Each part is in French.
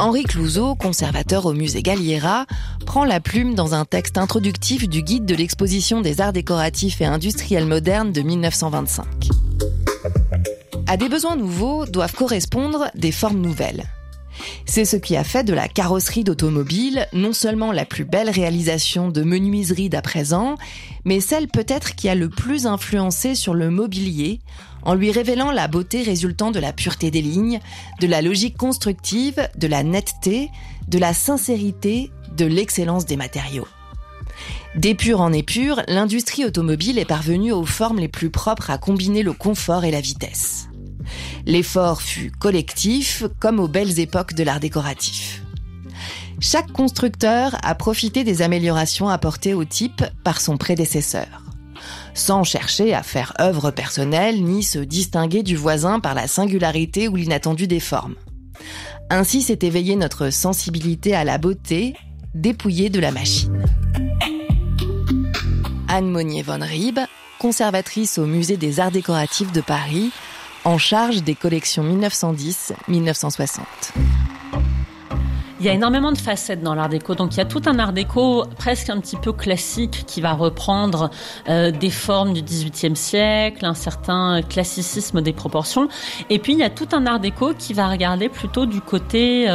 Henri Clouzot, conservateur au musée Galliera, prend la plume dans un texte introductif du guide de l'exposition des arts décoratifs et industriels modernes de 1925. À des besoins nouveaux doivent correspondre des formes nouvelles. C'est ce qui a fait de la carrosserie d'automobile non seulement la plus belle réalisation de menuiserie d'à présent, mais celle peut-être qui a le plus influencé sur le mobilier, en lui révélant la beauté résultant de la pureté des lignes, de la logique constructive, de la netteté, de la sincérité, de l'excellence des matériaux. D'épure en épure, l'industrie automobile est parvenue aux formes les plus propres à combiner le confort et la vitesse. L'effort fut collectif, comme aux belles époques de l'art décoratif. Chaque constructeur a profité des améliorations apportées au type par son prédécesseur, sans chercher à faire œuvre personnelle ni se distinguer du voisin par la singularité ou l'inattendu des formes. Ainsi s'est éveillée notre sensibilité à la beauté, dépouillée de la machine. Anne Monnier-von Rieb, conservatrice au Musée des Arts Décoratifs de Paris, en charge des collections 1910-1960. Il y a énormément de facettes dans l'art déco. Donc il y a tout un art déco presque un petit peu classique qui va reprendre des formes du XVIIIe siècle, un certain classicisme des proportions. Et puis il y a tout un art déco qui va regarder plutôt du côté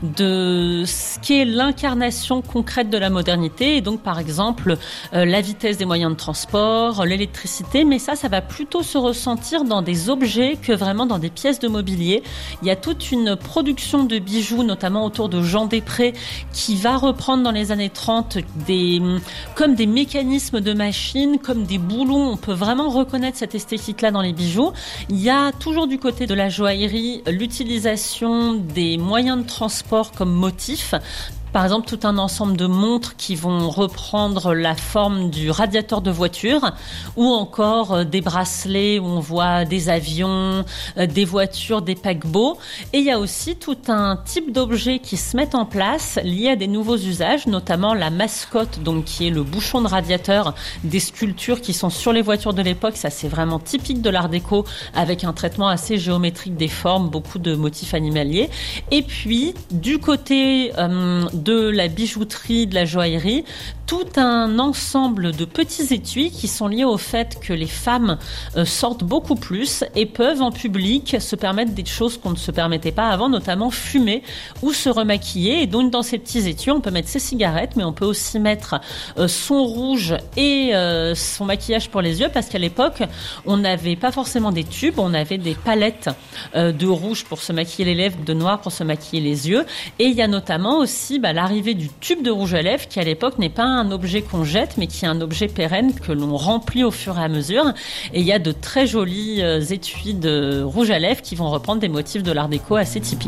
de ce qu'est l'incarnation concrète de la modernité. Et donc par exemple la vitesse des moyens de transport, l'électricité. Mais ça va plutôt se ressentir dans des objets que vraiment dans des pièces de mobilier. Il y a toute une production de bijoux, notamment autour de Jean Després, qui va reprendre dans les années 30 comme des mécanismes de machines, comme des boulons. On peut vraiment reconnaître cette esthétique-là dans les bijoux. Il y a toujours du côté de la joaillerie l'utilisation des moyens de transport comme motif. Par exemple, tout un ensemble de montres qui vont reprendre la forme du radiateur de voiture, ou encore des bracelets où on voit des avions, des voitures, des paquebots. Et il y a aussi tout un type d'objets qui se mettent en place liés à des nouveaux usages, notamment la mascotte, donc qui est le bouchon de radiateur des sculptures qui sont sur les voitures de l'époque. Ça, c'est vraiment typique de l'art déco, avec un traitement assez géométrique des formes, beaucoup de motifs animaliers. Et puis, du côté de la bijouterie, de la joaillerie, tout un ensemble de petits étuis qui sont liés au fait que les femmes sortent beaucoup plus et peuvent en public se permettre des choses qu'on ne se permettait pas avant, notamment fumer ou se remaquiller. Et donc dans ces petits étuis, on peut mettre ses cigarettes, mais on peut aussi mettre son rouge et son maquillage pour les yeux, parce qu'à l'époque, on n'avait pas forcément des tubes, on avait des palettes de rouge pour se maquiller les lèvres, de noir pour se maquiller les yeux. Et il y a notamment aussi l'arrivée du tube de rouge à lèvres, qui à l'époque n'est pas un objet qu'on jette, mais qui est un objet pérenne que l'on remplit au fur et à mesure. Et il y a de très jolis étuis de rouge à lèvres qui vont reprendre des motifs de l'art déco assez typiques.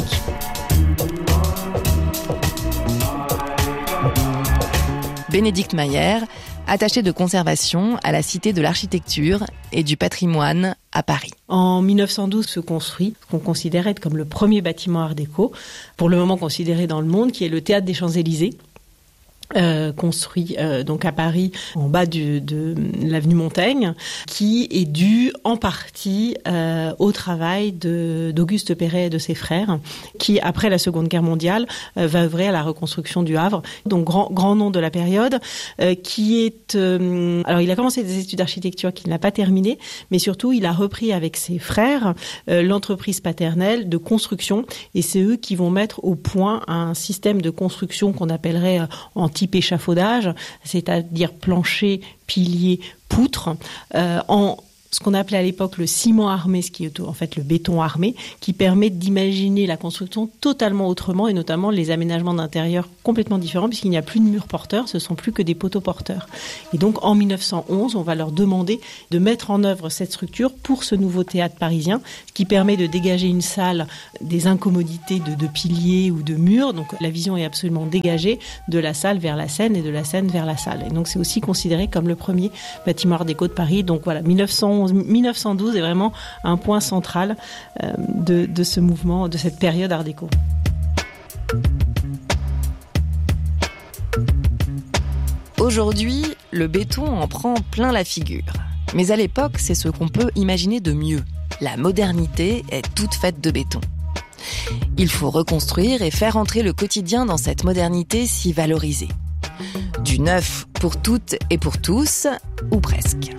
Bénédicte Mayer, attachée de conservation à la Cité de l'Architecture et du Patrimoine à Paris. En 1912 se construit ce qu'on considérait comme le premier bâtiment art déco, pour le moment considéré dans le monde, qui est le Théâtre des Champs-Élysées. Construit donc à Paris, en bas de l'avenue Montaigne, qui est dû en partie au travail d'Auguste Perret et de ses frères, qui après la Seconde Guerre mondiale va œuvrer à la reconstruction du Havre. Donc grand nom de la période, qui est alors il a commencé des études d'architecture qu'il n'a pas terminées, mais surtout il a repris avec ses frères l'entreprise paternelle de construction, et c'est eux qui vont mettre au point un système de construction qu'on appellerait en type échafaudage, c'est-à-dire plancher, pilier, poutre, en ce qu'on appelait à l'époque le ciment armé, ce qui est en fait le béton armé, qui permet d'imaginer la construction totalement autrement, et notamment les aménagements d'intérieur complètement différents, puisqu'il n'y a plus de murs porteurs, ce ne sont plus que des poteaux porteurs. Et donc en 1911, on va leur demander de mettre en œuvre cette structure pour ce nouveau théâtre parisien, qui permet de dégager une salle des incommodités de piliers ou de murs. Donc la vision est absolument dégagée de la salle vers la scène et de la scène vers la salle. Et donc c'est aussi considéré comme le premier bâtiment art déco de Paris. Donc voilà, 1912 est vraiment un point central de ce mouvement, de cette période art déco. Aujourd'hui, le béton en prend plein la figure. Mais à l'époque, c'est ce qu'on peut imaginer de mieux. La modernité est toute faite de béton. Il faut reconstruire et faire entrer le quotidien dans cette modernité si valorisée. Du neuf pour toutes et pour tous, ou presque.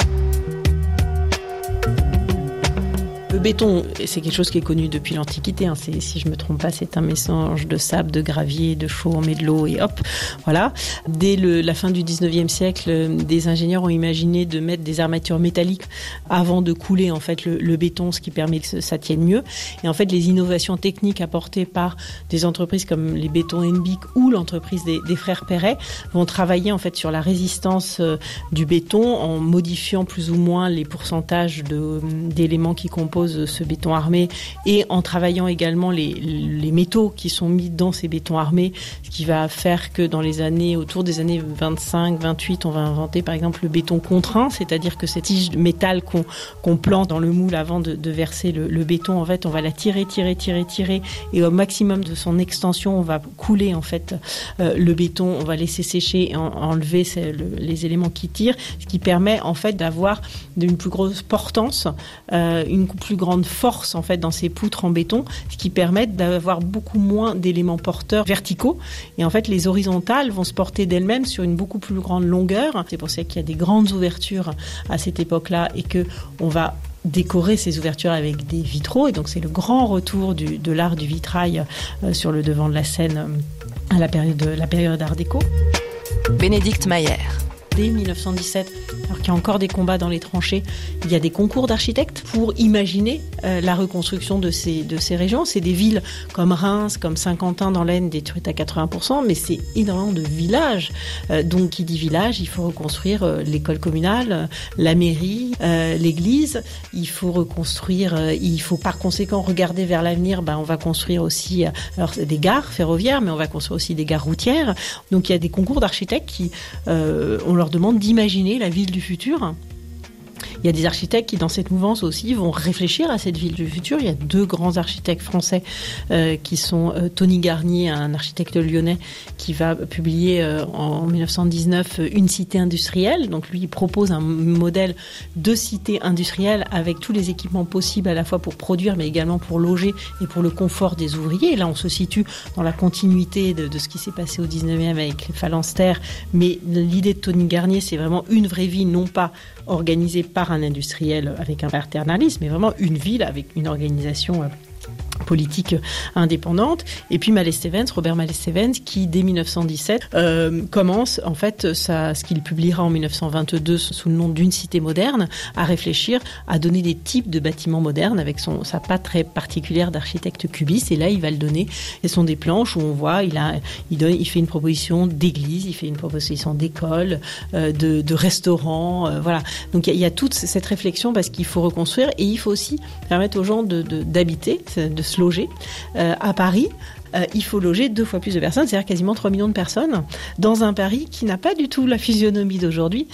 Le béton, c'est quelque chose qui est connu depuis l'Antiquité. Si je ne me trompe pas, c'est un mélange de sable, de gravier, de chaume et de l'eau et hop, voilà. Dès la fin du 19e siècle, des ingénieurs ont imaginé de mettre des armatures métalliques avant de couler en fait le béton, ce qui permet que ça tienne mieux. Et en fait, les innovations techniques apportées par des entreprises comme les Bétons Henbic ou l'entreprise des frères Perret vont travailler en fait sur la résistance du béton en modifiant plus ou moins les pourcentages d'éléments qui composent ce béton armé et en travaillant également les métaux qui sont mis dans ces bétons armés, ce qui va faire que autour des années 25-28, on va inventer par exemple le béton contraint, c'est-à-dire que cette tige de métal qu'on plante dans le moule avant de verser le béton, en fait, on va la tirer et au maximum de son extension, on va couler en fait le béton, on va laisser sécher et enlever les éléments qui tirent, ce qui permet en fait d'avoir une plus grosse portance, une plus grande force en fait dans ces poutres en béton, ce qui permet d'avoir beaucoup moins d'éléments porteurs verticaux. Et en fait, les horizontales vont se porter d'elles-mêmes sur une beaucoup plus grande longueur. C'est pour ça qu'il y a des grandes ouvertures à cette époque-là et que on va décorer ces ouvertures avec des vitraux. Et donc, c'est le grand retour de l'art du vitrail sur le devant de la scène à la période Art déco. Bénédicte Mayer. Dès 1917, alors qu'il y a encore des combats dans les tranchées, il y a des concours d'architectes pour imaginer la reconstruction de ces régions. C'est des villes comme Reims, comme Saint-Quentin dans l'Aisne, détruites à 80%, mais c'est énormément de villages. Donc, qui dit village, il faut reconstruire l'école communale, la mairie, l'église. Il faut reconstruire, il faut par conséquent regarder vers l'avenir. On va construire aussi des gares ferroviaires, mais on va construire aussi des gares routières. Donc, il y a des concours d'architectes qui, on leur demande d'imaginer la ville du futur. Il y a des architectes qui, dans cette mouvance aussi, vont réfléchir à cette ville du futur. Il y a 2 grands architectes français qui sont Tony Garnier, un architecte lyonnais, qui va publier en 1919 une cité industrielle. Donc lui, il propose un modèle de cité industrielle avec tous les équipements possibles à la fois pour produire, mais également pour loger et pour le confort des ouvriers. Et là, on se situe dans la continuité de ce qui s'est passé au 19e avec les phalanstères. Mais l'idée de Tony Garnier, c'est vraiment une vraie ville, non pas organisée par un industriel avec un paternalisme, mais vraiment une ville avec une organisation politique indépendante. Et puis Robert Mallet-Stevens, qui dès 1917 commence en fait ce qu'il publiera en 1922 sous le nom d'une cité moderne, à réfléchir, à donner des types de bâtiments modernes avec sa patte très particulière d'architecte cubiste. Et là, il va le donner. Ce sont des planches où on voit, il fait une proposition d'église, il fait une proposition d'école, de restaurant, voilà. Donc il y a toute cette réflexion parce qu'il faut reconstruire et il faut aussi permettre aux gens d'habiter, de se loger. À Paris, il faut loger 2 fois plus de personnes, c'est-à-dire quasiment 3 millions de personnes, dans un Paris qui n'a pas du tout la physionomie d'aujourd'hui.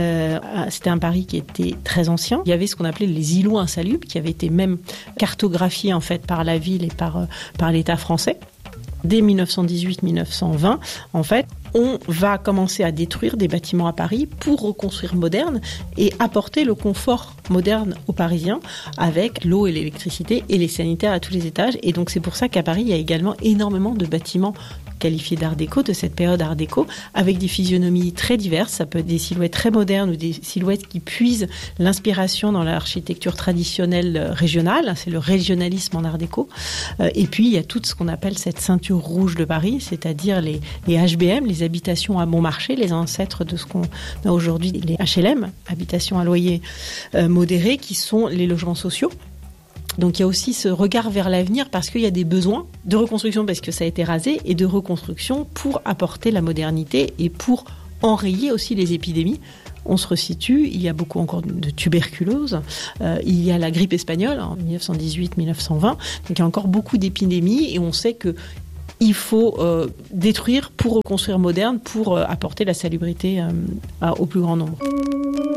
C'était un Paris qui était très ancien. Il y avait ce qu'on appelait les îlots insalubres, qui avaient été même cartographiés en fait par la ville et par l'État français. Dès 1918-1920, en fait, on va commencer à détruire des bâtiments à Paris pour reconstruire moderne et apporter le confort moderne aux Parisiens avec l'eau et l'électricité et les sanitaires à tous les étages. Et donc, c'est pour ça qu'à Paris, il y a également énormément de bâtiments qualifiés d'art déco, de cette période art déco, avec des physionomies très diverses. Ça peut être des silhouettes très modernes ou des silhouettes qui puisent l'inspiration dans l'architecture traditionnelle régionale. C'est le régionalisme en art déco. Et puis, il y a tout ce qu'on appelle cette ceinture rouge de Paris, c'est-à-dire les HBM, les habitations à bon marché, les ancêtres de ce qu'on a aujourd'hui, les HLM, habitations à loyer modéré, qui sont les logements sociaux. Donc il y a aussi ce regard vers l'avenir parce qu'il y a des besoins de reconstruction parce que ça a été rasé et de reconstruction pour apporter la modernité et pour enrayer aussi les épidémies. On se resitue, il y a beaucoup encore de tuberculose, il y a la grippe espagnole en 1918-1920, donc il y a encore beaucoup d'épidémies et on sait que il faut détruire pour reconstruire moderne, pour apporter la salubrité au plus grand nombre.